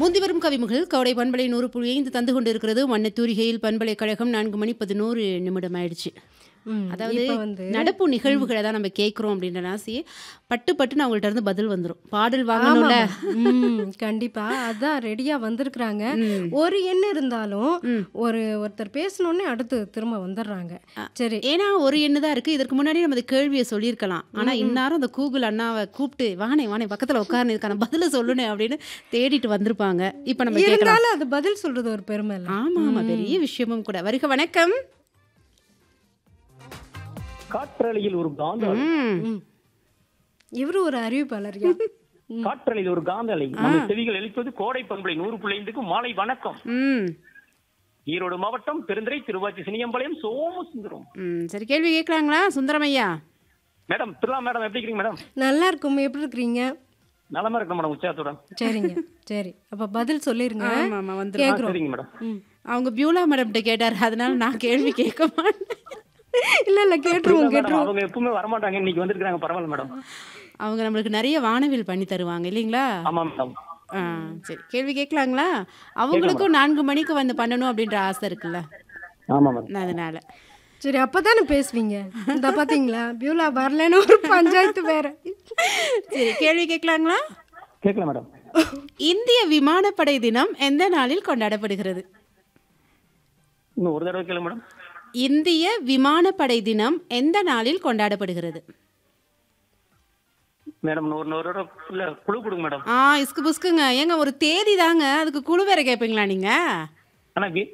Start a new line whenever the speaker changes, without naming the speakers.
முந்திவரும் கவிமுகள் கோடை பண்பலை 100.5 தந்து கொண்டிருக்கிறது. வண்ணத்தூரிகையில் பண்பலைக்கழகம் 4 மணி 11 நிமிடம் ஆயிடுச்சு. அதாவது
இப்ப வந்து
நடப்பு நிகழ்வுகளை தான் நம்ம கேட்குறோம் அப்படின்ற ராசி பட்டு பட்டுன்னு அவங்கள்ட்ட இருந்து பதில் வந்துடும். பாடல் வாங்கணும்ல.
கண்டிப்பா அதான் ரெடியா வந்திருக்கிறாங்க.
ம்.
ஒரு எண்ணம் இருந்தாலும் ஒருத்தர் பேசணுன்னே அடுத்து திரும்ப வந்துடுறாங்க. சரி.
ஏன்னா ஒரு எண்ணு தான் இருக்கு. இதற்கு முன்னாடி நம்ம இந்த கேள்வியை சொல்லியிருக்கலாம். ஆனா இந்நேரம் அந்த கூகுள் அண்ணாவை கூப்பிட்டு வானே வானே பக்கத்துல உட்கார்ந்து இதுக்கான பதில சொல்லுனே அப்படின்னு தேடிட்டு வந்திருப்பாங்க. இப்ப நம்ம கேட்கலாம்.
இருந்தாலும் அது பதில் சொல்றது ஒரு பெருமை இல்ல.
ஆமா ஆமா, பெரிய விஷயமும் கூட. வருக வணக்கம்.
காற்றலையில் ஒரு காந்த அலை.
ம்.
இவரு ஒரு அறிவிப்பாளர்யா.
காற்றலையில் ஒரு காந்த அலை. நம்ம செவிகள் எழுப்பது கோடை பண்பலை 100.5க்கு மாலை வணக்கம்.
ம்.
ஈரோடு மாவட்டம் பெருந்துறை திருவாச்சி சினியம்பாளையம் சோமசுந்தரம்.
சரி, கேள்வி கேட்கலாங்களா சுந்தரம் ஐயா?
மேடம் திருலா மேடம் எப்படி இருக்கீங்க மேடம்?
நல்லா இருக்கும். எப்படி இருக்கிறீங்க?
நலமா இருக்கணும் மேடம் உற்சாகத்துடன்.
சரிங்க. சரி, அப்ப பதில் சொல்லிருங்க.
ஆமா ஆமா வந்துரும்.
கேக்குறோம்.
சரிங்க மேடம்.
அவங்க பியூலா மேடம்கிட்ட கேட்டாரு, அதனால நான் கேள்வி கேட்க மாட்டேன்.
இல்ல கேட்டுருவோம்
மேடம்,
கேட்டுருவோம்.
அவங்க எப்பவுமே வரமாட்டாங்க, இன்னைக்கு வந்திருக்காங்க, பரவாயில்ல மேடம்.
அவங்க நம்மளுக்கு நிறைய வானவில் பண்ணி தருவாங்க இல்லைங்களா?
ஆமா மேடம்.
சரி, கேள்வி கேட்கலாங்களா? அவங்களுக்கும் 4 மணிக்கு வந்து பண்ணணும் அப்படின்ற ஆசை இருக்குல்ல,
ஆமா மேடம்.
அதனால.
சரி, அப்பதானே பேசுவீங்க. இந்த பாத்தீங்களா, பியூலா வரலன்னு ஒரு பஞ்சாயத்து வேற.
சரி, கேள்வி கேட்கலாங்களா?
கேட்கலாம் மேடம்.
இந்திய விமானப்படை தினம் எந்த நாளில் கொண்டாடப்படுகிறது?
இன்னும் ஒரு தடவை கேளு மேடம்.
இந்திய விமானப்படை தினம் எந்த நாளில் கொண்டாடப்படுகிறது?
மேடம் ஒரு தடவை குழு கொடுங்க மேடம்.
இஸ்கு புஸ்குங்க. ஏங்க ஒரு தேதி தாங்க, அதுக்கு குழு வேற கேட்பீங்களா நீங்க?
ஆனா